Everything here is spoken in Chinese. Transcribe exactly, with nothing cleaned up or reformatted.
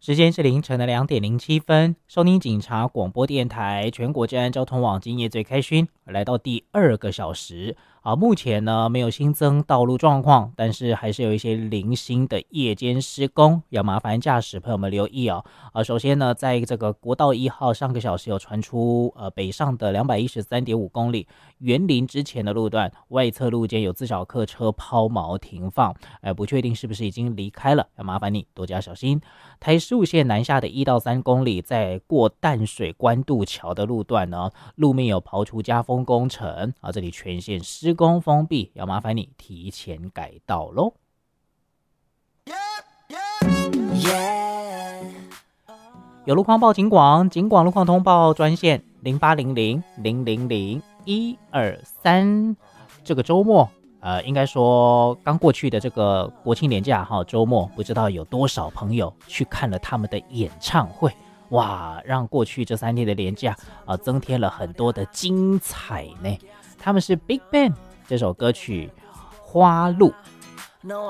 时间是凌晨的两点零七分，收听警察广播电台全国治安交通网今夜最开勋，来到第二个小时啊。目前呢没有新增道路状况，但是还是有一些零星的夜间施工，要麻烦驾驶朋友们留意哦。啊，首先呢，在这个国道一号上个小时有传出呃北上的两百一十三点五公里园林之前的路段外侧路肩有自小客车抛锚停放，呃不确定是不是已经离开了，要麻烦你多加小心。台十五线南下的一到三公里，在过淡水关渡桥的路段呢，路面有刨除加封工程啊，这里全线施工封闭，要麻烦你提前改道喽。有路况报警广，警广路况通报专线零八零零零零零一二三。这个周末。呃，应该说刚过去的这个国庆连假哈，周末不知道有多少朋友去看了他们的演唱会，哇，让过去这三天的连假啊、呃、增添了很多的精彩呢。他们是 Big Bang 这首歌曲《花路》。No,